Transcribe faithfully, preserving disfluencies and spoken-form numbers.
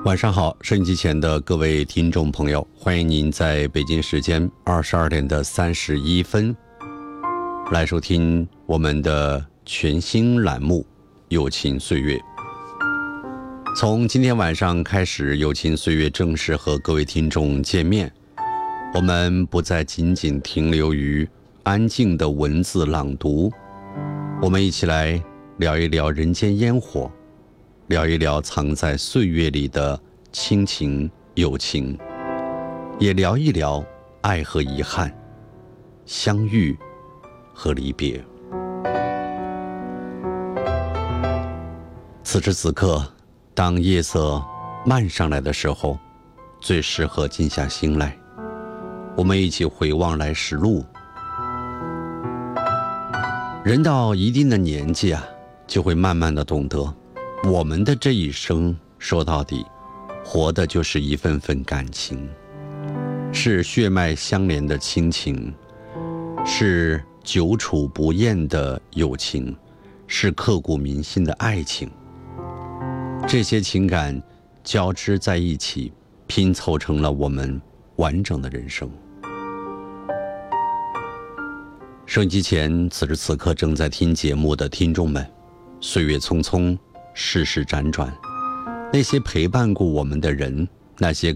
晚上好，收音机前的各位听众朋友，欢迎您在北京时间二十二点的三十一分来收听我们的全新栏目《友情岁月》。从今天晚上开始，《友情岁月》正式和各位听众见面。我们不再仅仅停留于安静的文字朗读，我们一起来聊一聊人间烟火，聊一聊藏在岁月里的亲情友情，也聊一聊爱和遗憾，相遇和离别。此时此刻，当夜色漫上来的时候，最适合静下心来，我们一起回望来时路。人到一定的年纪啊，就会慢慢的懂得，我们的这一生说到底，活的就是一份份感情，是血脉相连的亲情，是久处不厌的友情，是刻骨铭心的爱情。这些情感交织在一起，拼凑成了我们完整的人生。收音机前，此时此刻正在听节目的听众们，岁月匆匆，世事辗转，那些陪伴过我们的人，那些